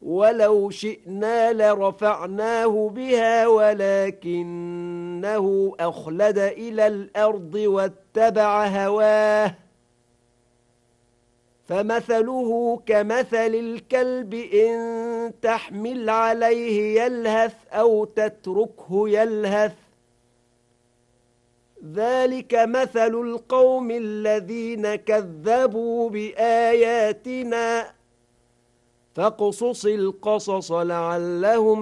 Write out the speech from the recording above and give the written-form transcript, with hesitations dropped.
ولو شئنا لرفعناه بها ولكنه أخلد إلى الأرض واتبع هواه فمثله كمثل الكلب إن تحمل عليه يلهث أو تتركه يلهث ذلك مثل القوم الذين كذبوا بآياتنا فاقصص القصص لعلهم